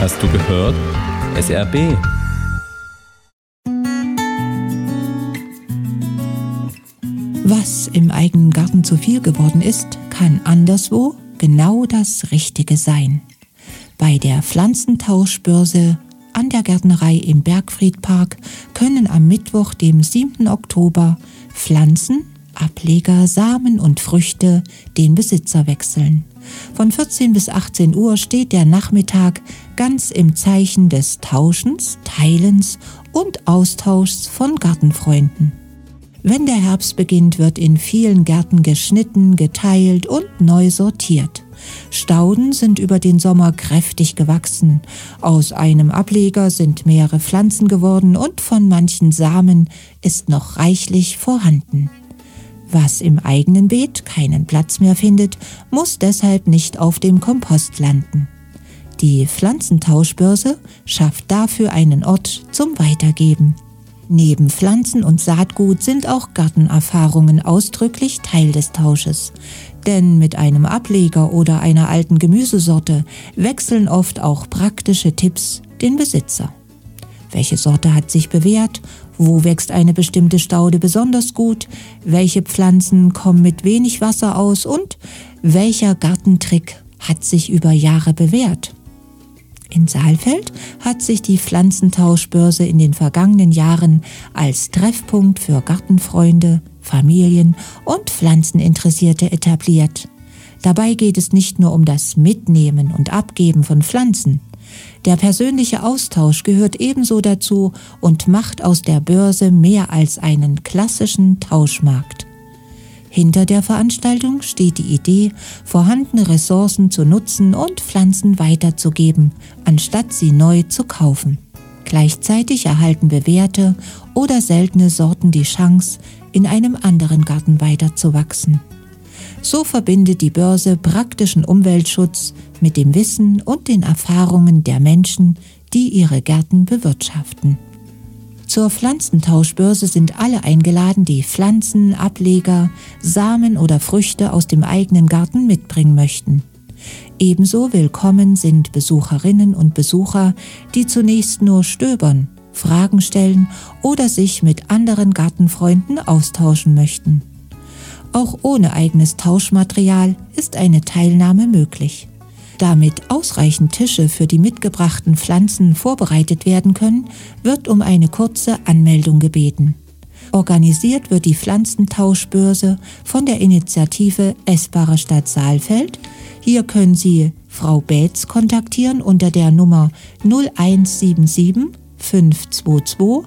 Hast du gehört? SRB. Was im eigenen Garten zu viel geworden ist, kann anderswo genau das Richtige sein. Bei der Pflanzentauschbörse an der Gärtnerei im Bergfriedpark können am Mittwoch, dem 7. Oktober, Pflanzen, Ableger, Samen und Früchte den Besitzer wechseln. Von 14 bis 18 Uhr steht der Nachmittag ganz im Zeichen des Tauschens, Teilens und Austauschs von Gartenfreunden. Wenn der Herbst beginnt, wird in vielen Gärten geschnitten, geteilt und neu sortiert. Stauden sind über den Sommer kräftig gewachsen. Aus einem Ableger sind mehrere Pflanzen geworden und von manchen Samen ist noch reichlich vorhanden. Was im eigenen Beet keinen Platz mehr findet, muss deshalb nicht auf dem Kompost landen. Die Pflanzentauschbörse schafft dafür einen Ort zum Weitergeben. Neben Pflanzen und Saatgut sind auch Gartenerfahrungen ausdrücklich Teil des Tausches. Denn mit einem Ableger oder einer alten Gemüsesorte wechseln oft auch praktische Tipps den Besitzer. Welche Sorte hat sich bewährt? Wo wächst eine bestimmte Staude besonders gut? Welche Pflanzen kommen mit wenig Wasser aus? Und welcher Gartentrick hat sich über Jahre bewährt? In Saalfeld hat sich die Pflanzentauschbörse in den vergangenen Jahren als Treffpunkt für Gartenfreunde, Familien und Pflanzeninteressierte etabliert. Dabei geht es nicht nur um das Mitnehmen und Abgeben von Pflanzen. Der persönliche Austausch gehört ebenso dazu und macht aus der Börse mehr als einen klassischen Tauschmarkt. Hinter der Veranstaltung steht die Idee, vorhandene Ressourcen zu nutzen und Pflanzen weiterzugeben, anstatt sie neu zu kaufen. Gleichzeitig erhalten bewährte oder seltene Sorten die Chance, in einem anderen Garten weiterzuwachsen. So verbindet die Börse praktischen Umweltschutz mit dem Wissen und den Erfahrungen der Menschen, die ihre Gärten bewirtschaften. Zur Pflanzentauschbörse sind alle eingeladen, die Pflanzen, Ableger, Samen oder Früchte aus dem eigenen Garten mitbringen möchten. Ebenso willkommen sind Besucherinnen und Besucher, die zunächst nur stöbern, Fragen stellen oder sich mit anderen Gartenfreunden austauschen möchten. Auch ohne eigenes Tauschmaterial ist eine Teilnahme möglich. Damit ausreichend Tische für die mitgebrachten Pflanzen vorbereitet werden können, wird um eine kurze Anmeldung gebeten. Organisiert wird die Pflanzentauschbörse von der Initiative Essbare Stadt Saalfeld. Hier können Sie Frau Baetz kontaktieren unter der Nummer 0177 522